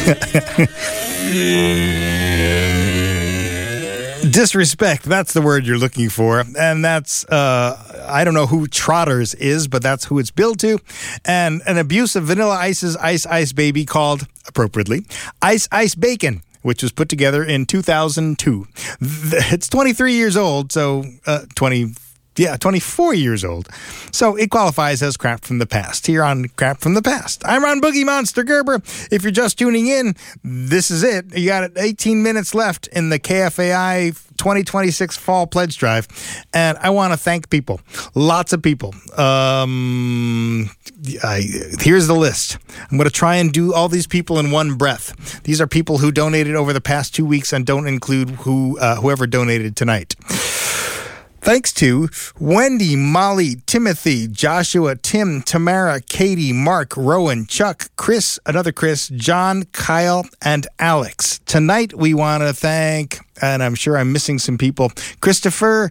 Disrespect, that's the word you're looking for. And that's, I don't know who Trotters is, but that's who it's billed to. And an abuse of Vanilla Ice's Ice Ice Baby called, appropriately, Ice Ice Bacon, which was put together in 2002. It's 23 years old, so 24 years old. So it qualifies as Crap from the Past here on Crap from the Past. I'm Ron Boogie Monster Gerber. If you're just tuning in, this is it. You got 18 minutes left in the KFAI 2026 Fall Pledge Drive. And I want to thank people. Lots of people. Here's the list. I'm going to try and do all these people in one breath. These are people who donated over the past 2 weeks and don't include whoever donated tonight. Thanks to Wendy, Molly, Timothy, Joshua, Tim, Tamara, Katie, Mark, Rowan, Chuck, Chris, another Chris, John, Kyle, and Alex. Tonight we want to thank, and I'm sure I'm missing some people, Christopher,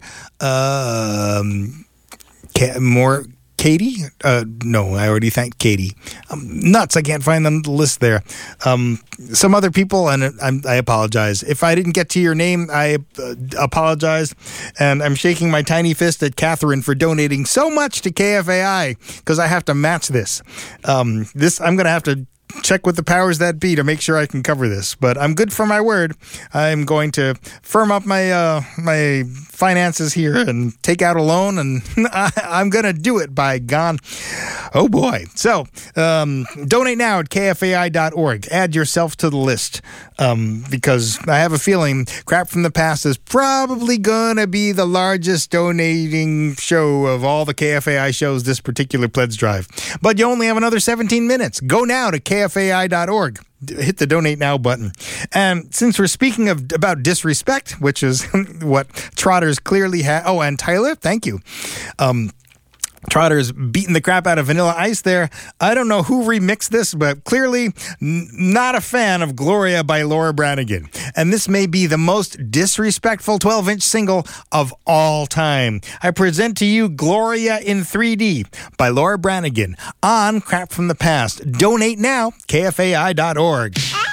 Katie? No, I already thanked Katie. Nuts, I can't find the list there. Some other people, and I apologize. If I didn't get to your name, I apologize. And I'm shaking my tiny fist at Catherine for donating so much to KFAI, because I have to match this. I'm going to have to check with the powers that be to make sure I can cover this. But I'm good for my word. I'm going to firm up my my finances here and take out a loan, and I'm going to do it, by gone. Oh, boy. So, donate now at kfai.org. Add yourself to the list, because I have a feeling Crap from the Past is probably going to be the largest donating show of all the KFAI shows this particular pledge drive. But you only have another 17 minutes. Go now to kfai.org. Hit the donate now button. And since we're speaking about disrespect, which is what Trotters clearly had. Oh, and Tyler, thank you. Trotters beating the crap out of Vanilla Ice there. I don't know who remixed this, but clearly not a fan of Gloria by Laura Branigan. And this may be the most disrespectful 12-inch single of all time. I present to you Gloria in 3D by Laura Branigan on Crap from the Past. Donate now, kfai.org.